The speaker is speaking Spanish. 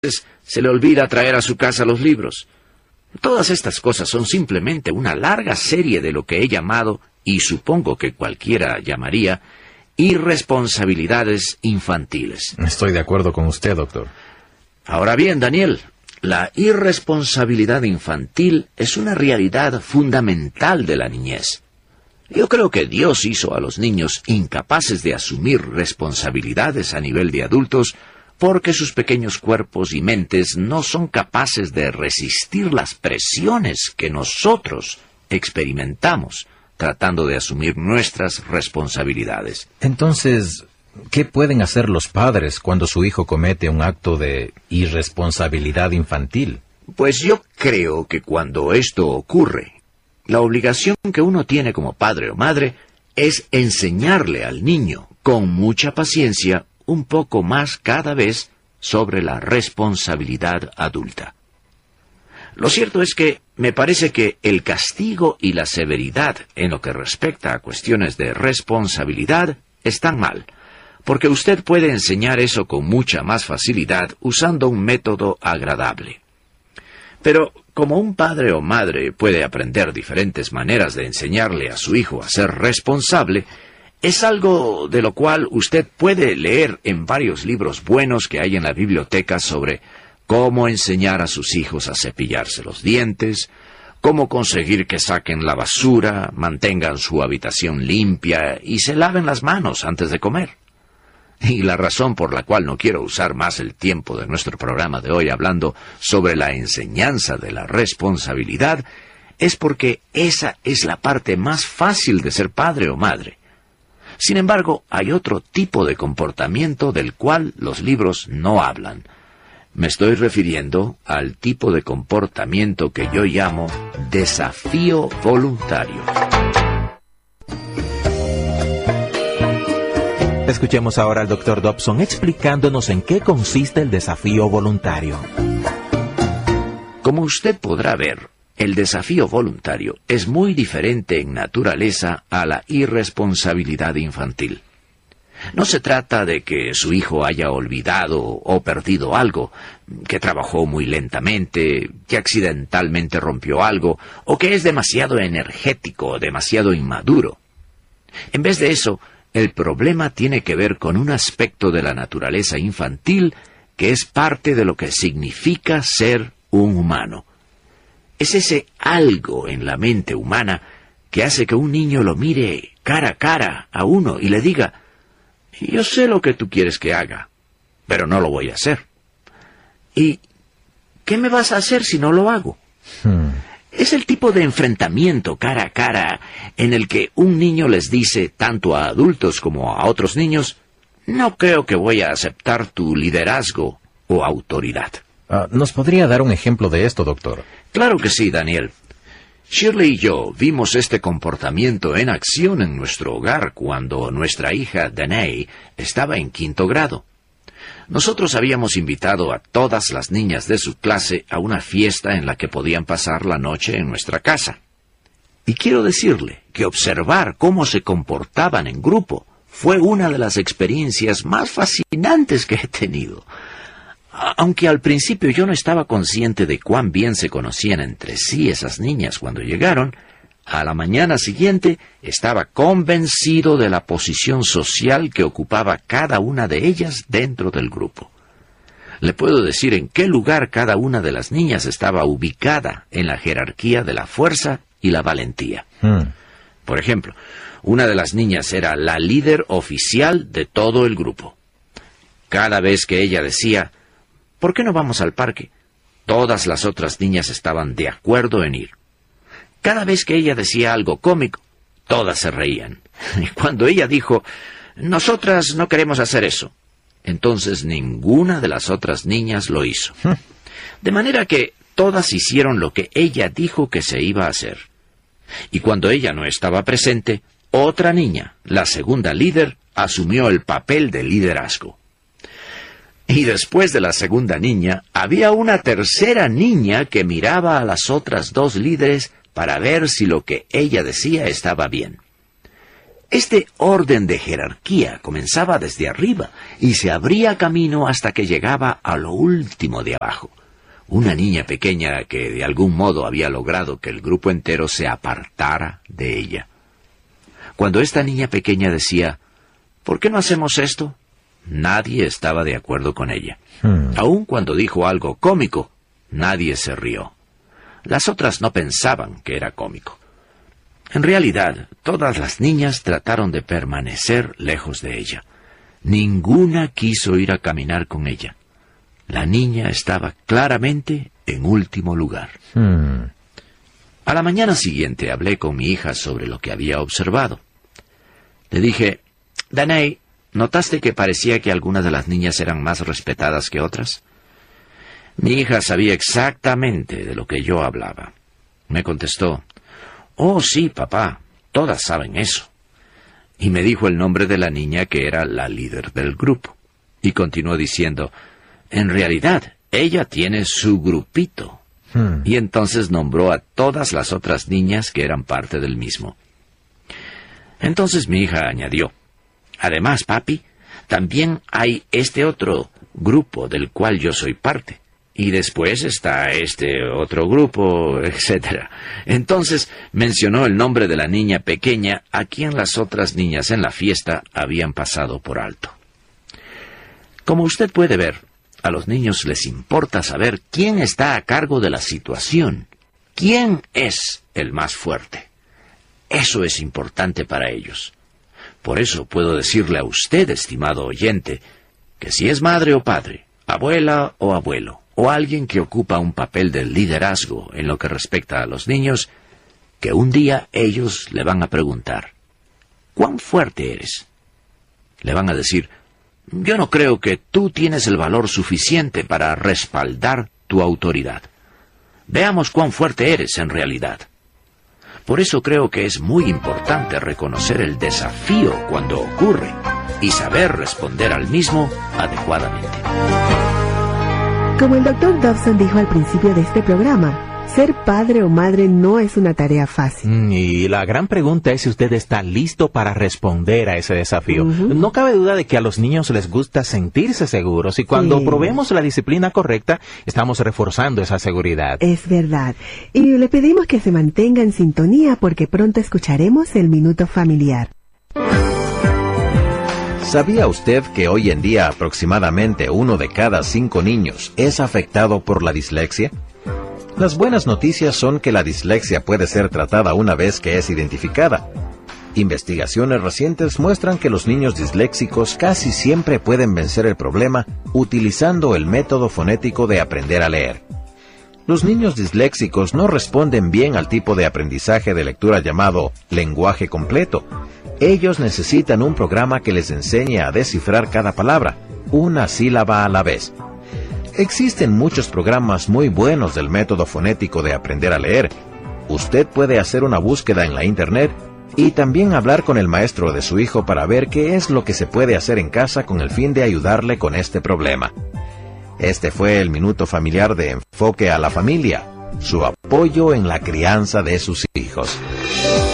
se le olvida traer a su casa los libros. Todas estas cosas son simplemente una larga serie de lo que he llamado, y supongo que cualquiera llamaría, irresponsabilidades infantiles. Estoy de acuerdo con usted, doctor. Ahora bien, Daniel, la irresponsabilidad infantil es una realidad fundamental de la niñez. Yo creo que Dios hizo a los niños incapaces de asumir responsabilidades a nivel de adultos porque sus pequeños cuerpos y mentes no son capaces de resistir las presiones que nosotros experimentamos tratando de asumir nuestras responsabilidades. Entonces, ¿qué pueden hacer los padres cuando su hijo comete un acto de irresponsabilidad infantil? Pues yo creo que cuando esto ocurre, la obligación que uno tiene como padre o madre es enseñarle al niño, con mucha paciencia, un poco más cada vez sobre la responsabilidad adulta. Lo cierto es que me parece que el castigo y la severidad en lo que respecta a cuestiones de responsabilidad están mal, porque usted puede enseñar eso con mucha más facilidad usando un método agradable. Pero como un padre o madre puede aprender diferentes maneras de enseñarle a su hijo a ser responsable, es algo de lo cual usted puede leer en varios libros buenos que hay en la biblioteca sobre cómo enseñar a sus hijos a cepillarse los dientes, cómo conseguir que saquen la basura, mantengan su habitación limpia y se laven las manos antes de comer. Y la razón por la cual no quiero usar más el tiempo de nuestro programa de hoy hablando sobre la enseñanza de la responsabilidad es porque esa es la parte más fácil de ser padre o madre. Sin embargo, hay otro tipo de comportamiento del cual los libros no hablan. Me estoy refiriendo al tipo de comportamiento que yo llamo desafío voluntario. Escuchemos ahora al Dr. Dobson explicándonos en qué consiste el desafío voluntario. Como usted podrá ver, el desafío voluntario es muy diferente en naturaleza a la irresponsabilidad infantil. No se trata de que su hijo haya olvidado o perdido algo, que trabajó muy lentamente, que accidentalmente rompió algo, o que es demasiado energético o demasiado inmaduro. En vez de eso, el problema tiene que ver con un aspecto de la naturaleza infantil que es parte de lo que significa ser un humano. Es ese algo en la mente humana que hace que un niño lo mire cara a cara a uno y le diga: yo sé lo que tú quieres que haga, pero no lo voy a hacer. ¿Y qué me vas a hacer si no lo hago? Es el tipo de enfrentamiento cara a cara en el que un niño les dice tanto a adultos como a otros niños: no creo que voy a aceptar tu liderazgo o autoridad. ¿Nos podría dar un ejemplo de esto, doctor? Claro que sí, Daniel. Shirley y yo vimos este comportamiento en acción en nuestro hogar cuando nuestra hija Danae estaba en 5º grado. Nosotros habíamos invitado a todas las niñas de su clase a una fiesta en la que podían pasar la noche en nuestra casa. Y quiero decirle que observar cómo se comportaban en grupo fue una de las experiencias más fascinantes que he tenido. Aunque al principio yo no estaba consciente de cuán bien se conocían entre sí esas niñas cuando llegaron, a la mañana siguiente estaba convencido de la posición social que ocupaba cada una de ellas dentro del grupo. Le puedo decir en qué lugar cada una de las niñas estaba ubicada en la jerarquía de la fuerza y la valentía. Por ejemplo, una de las niñas era la líder oficial de todo el grupo. Cada vez que ella decía: ¿por qué no vamos al parque?, todas las otras niñas estaban de acuerdo en ir. Cada vez que ella decía algo cómico, todas se reían. Y cuando ella dijo: nosotras no queremos hacer eso, entonces ninguna de las otras niñas lo hizo. De manera que todas hicieron lo que ella dijo que se iba a hacer. Y cuando ella no estaba presente, otra niña, la segunda líder, asumió el papel de liderazgo. Y después de la segunda niña, había una tercera niña que miraba a las otras dos líderes para ver si lo que ella decía estaba bien. Este orden de jerarquía comenzaba desde arriba y se abría camino hasta que llegaba a lo último de abajo. Una niña pequeña que de algún modo había logrado que el grupo entero se apartara de ella. Cuando esta niña pequeña decía, ¿por qué no hacemos esto?, nadie estaba de acuerdo con ella. Aun cuando dijo algo cómico, nadie se rió. Las otras no pensaban que era cómico. En realidad, todas las niñas trataron de permanecer lejos de ella. Ninguna quiso ir a caminar con ella. La niña estaba claramente en último lugar. A la mañana siguiente hablé con mi hija sobre lo que había observado. Le dije, Danae, ¿notaste que parecía que algunas de las niñas eran más respetadas que otras? Mi hija sabía exactamente de lo que yo hablaba. Me contestó, «Oh, sí, papá, todas saben eso». Y me dijo el nombre de la niña que era la líder del grupo. Y continuó diciendo, «En realidad, ella tiene su grupito». Y entonces nombró a todas las otras niñas que eran parte del mismo. Entonces mi hija añadió, «Además, papi, también hay este otro grupo del cual yo soy parte. Y después está este otro grupo, etc.». Entonces mencionó el nombre de la niña pequeña a quien las otras niñas en la fiesta habían pasado por alto. Como usted puede ver, a los niños les importa saber quién está a cargo de la situación, quién es el más fuerte. Eso es importante para ellos. Por eso puedo decirle a usted, estimado oyente, que si es madre o padre, abuela o abuelo, o alguien que ocupa un papel de liderazgo en lo que respecta a los niños, que un día ellos le van a preguntar, ¿cuán fuerte eres? Le van a decir, yo no creo que tú tienes el valor suficiente para respaldar tu autoridad. Veamos cuán fuerte eres en realidad. Por eso creo que es muy importante reconocer el desafío cuando ocurre y saber responder al mismo adecuadamente. Como el Dr. Dobson dijo al principio de este programa, ser padre o madre no es una tarea fácil. Y la gran pregunta es si usted está listo para responder a ese desafío. No cabe duda de que a los niños les gusta sentirse seguros y cuando probemos la disciplina correcta, estamos reforzando esa seguridad. Es verdad. Y le pedimos que se mantenga en sintonía porque pronto escucharemos el Minuto Familiar. ¿Sabía usted que hoy en día aproximadamente 1 de cada 5 niños es afectado por la dislexia? Las buenas noticias son que la dislexia puede ser tratada una vez que es identificada. Investigaciones recientes muestran que los niños disléxicos casi siempre pueden vencer el problema utilizando el método fonético de aprender a leer. Los niños disléxicos no responden bien al tipo de aprendizaje de lectura llamado lenguaje completo. Ellos necesitan un programa que les enseñe a descifrar cada palabra, una sílaba a la vez. Existen muchos programas muy buenos del método fonético de aprender a leer. Usted puede hacer una búsqueda en la internet y también hablar con el maestro de su hijo para ver qué es lo que se puede hacer en casa con el fin de ayudarle con este problema. Este fue el Minuto Familiar de Enfoque a la Familia, su apoyo en la crianza de sus hijos.